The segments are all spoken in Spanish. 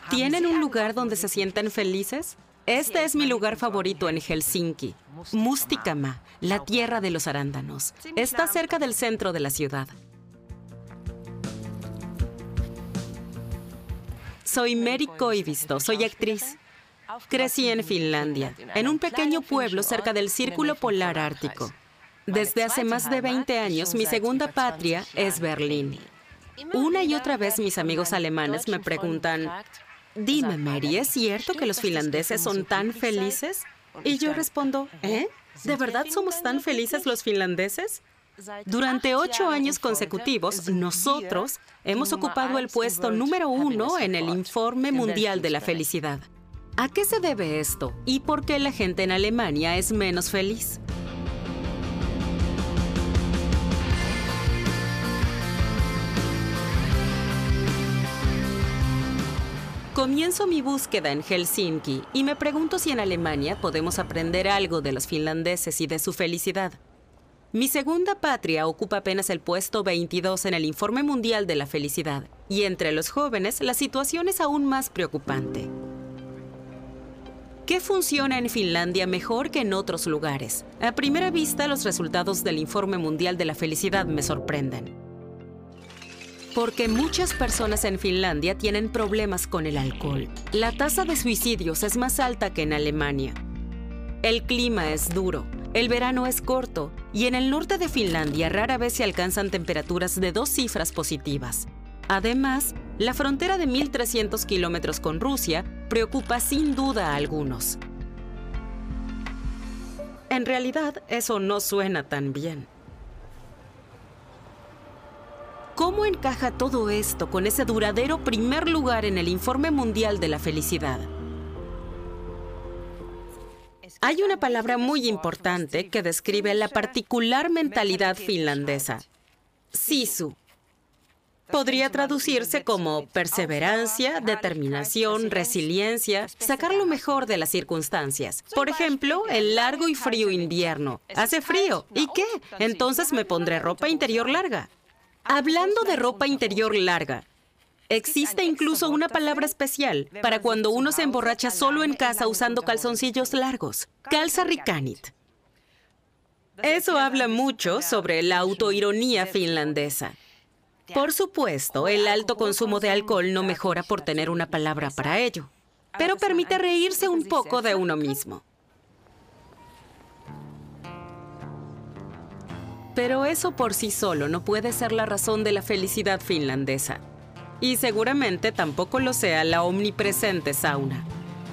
¿Tienen un lugar donde se sienten felices? Este es mi lugar favorito en Helsinki, Mustikama, la tierra de los arándanos. Está cerca del centro de la ciudad. Soy Meri Koivisto, soy actriz. Crecí en Finlandia, en un pequeño pueblo cerca del Círculo Polar Ártico. Desde hace más de 20 años, mi segunda patria es Berlín. Una y otra vez mis amigos alemanes me preguntan, dime, Meri, ¿es cierto que los finlandeses son tan felices? Y yo respondo, ¿eh? ¿De verdad somos tan felices los finlandeses? Durante 8 años consecutivos, nosotros hemos ocupado el puesto número 1 en el Informe Mundial de la Felicidad. ¿A qué se debe esto? ¿Y por qué la gente en Alemania es menos feliz? Comienzo mi búsqueda en Helsinki y me pregunto si en Alemania podemos aprender algo de los finlandeses y de su felicidad. Mi segunda patria ocupa apenas el puesto 22 en el Informe Mundial de la Felicidad, y entre los jóvenes la situación es aún más preocupante. ¿Qué funciona en Finlandia mejor que en otros lugares? A primera vista, los resultados del Informe Mundial de la Felicidad me sorprenden. Porque muchas personas en Finlandia tienen problemas con el alcohol. La tasa de suicidios es más alta que en Alemania. El clima es duro, el verano es corto y en el norte de Finlandia rara vez se alcanzan temperaturas de 2 cifras positivas. Además, la frontera de 1.300 kilómetros con Rusia preocupa sin duda a algunos. En realidad, eso no suena tan bien. ¿Cómo encaja todo esto con ese duradero primer lugar en el Informe Mundial de la Felicidad? Hay una palabra muy importante que describe la particular mentalidad finlandesa: sisu. Podría traducirse como perseverancia, determinación, resiliencia, sacar lo mejor de las circunstancias. Por ejemplo, el largo y frío invierno. Hace frío. ¿Y qué? Entonces me pondré ropa interior larga. Hablando de ropa interior larga, existe incluso una palabra especial para cuando uno se emborracha solo en casa usando calzoncillos largos: kalsarikanit. Eso habla mucho sobre la autoironía finlandesa. Por supuesto, el alto consumo de alcohol no mejora por tener una palabra para ello, pero permite reírse un poco de uno mismo. Pero eso por sí solo no puede ser la razón de la felicidad finlandesa. Y seguramente tampoco lo sea la omnipresente sauna.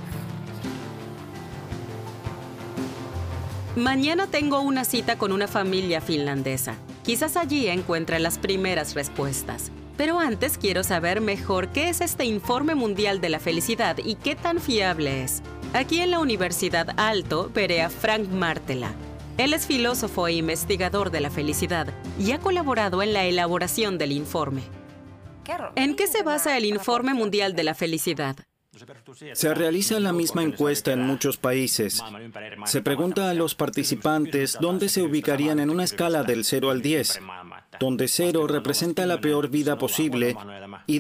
Mañana tengo una cita con una familia finlandesa. Quizás allí encuentre las primeras respuestas. Pero antes quiero saber mejor qué es este Informe Mundial de la Felicidad y qué tan fiable es. Aquí en la Universidad Aalto veré a Frank Martela. Él es filósofo e investigador de la felicidad y ha colaborado en la elaboración del informe. ¿En qué se basa el Informe Mundial de la Felicidad? Se realiza la misma encuesta en muchos países. Se pregunta a los participantes dónde se ubicarían en una escala del 0 al 10, donde 0 representa la peor vida posible